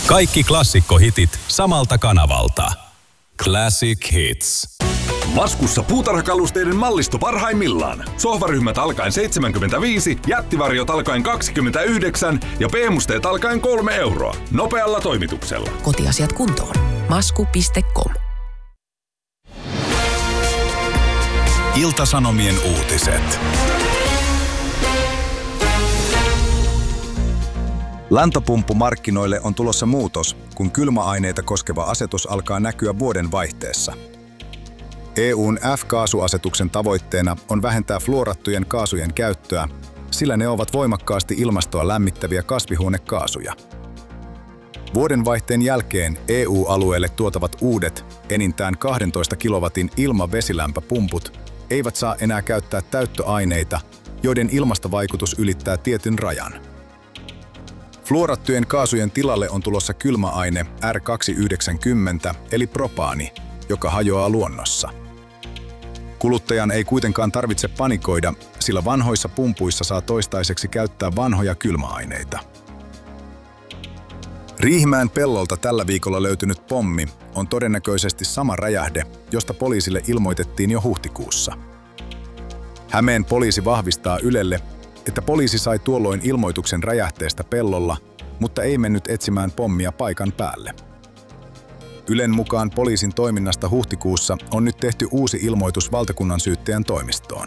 Kaikki klassikkohitit samalta kanavalta. Classic Hits. Laskussa puutarhakalusteiden mallisto parhaimmillaan. Sohvaryhmät alkaen 75, jättivarjot alkaen 29 ja p-musteet alkaen 3 euroa. Nopealla toimituksella. Kotiasiat kuntoon. Masku.com. Ilta-Sanomien uutiset. Lämpöpumppumarkkinoille on tulossa muutos, kun kylmäaineita koskeva asetus alkaa näkyä vuoden vaihteessa. EU:n F-kaasuasetuksen tavoitteena on vähentää fluorattujen kaasujen käyttöä, sillä ne ovat voimakkaasti ilmastoa lämmittäviä kasvihuonekaasuja. Vuodenvaihteen jälkeen EU-alueelle tuotavat uudet, enintään 12 kilowatin ilma-vesilämpöpumput eivät saa enää käyttää täyttöaineita, joiden ilmastovaikutus ylittää tietyn rajan. Fluorattujen kaasujen tilalle on tulossa kylmäaine R290 eli propaani, joka hajoaa luonnossa. Kuluttajan ei kuitenkaan tarvitse panikoida, sillä vanhoissa pumpuissa saa toistaiseksi käyttää vanhoja kylmäaineita. Riihimäen pellolta tällä viikolla löytynyt pommi on todennäköisesti sama räjähde, josta poliisille ilmoitettiin jo huhtikuussa. Hämeen poliisi vahvistaa Ylelle, että poliisi sai tuolloin ilmoituksen räjähteestä pellolla, mutta ei mennyt etsimään pommia paikan päälle. Ylen mukaan poliisin toiminnasta huhtikuussa on nyt tehty uusi ilmoitus valtakunnansyyttäjän toimistoon.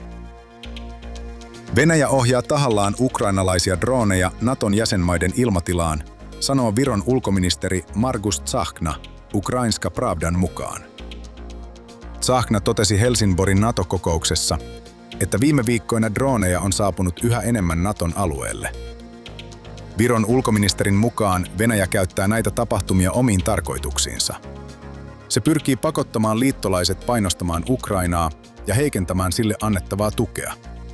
Venäjä ohjaa tahallaan ukrainalaisia droneja Naton jäsenmaiden ilmatilaan, sanoo Viron ulkoministeri Margus Tsahkna Ukrainska Pravdan mukaan. Tsahkna totesi Helsingborin NATO-kokouksessa, että viime viikkoina droneja on saapunut yhä enemmän Naton alueelle. Viron ulkoministerin mukaan Venäjä käyttää näitä tapahtumia omiin tarkoituksiinsa. Se pyrkii pakottamaan liittolaiset painostamaan Ukrainaa ja heikentämään sille annettavaa tukea.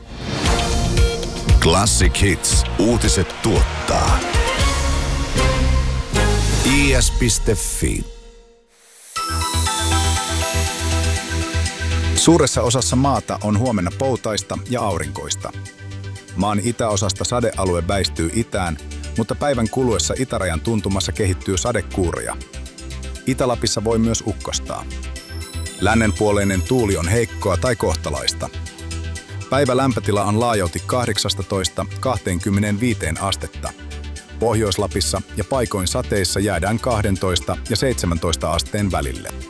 Classic Hits. Uutiset tuottaa. is.fi. Suuressa osassa maata on huomenna poutaista ja aurinkoista. Maan itäosasta sadealue väistyy itään, mutta päivän kuluessa itärajan tuntumassa kehittyy sadekuuroja. Itä-Lapissa voi myös ukkostaa. Lännenpuoleinen tuuli on heikkoa tai kohtalaista. Päivä lämpötila on laajalti 18–25 astetta. Pohjois-Lapissa ja paikoin sateissa jäädään 12 ja 17 asteen välille.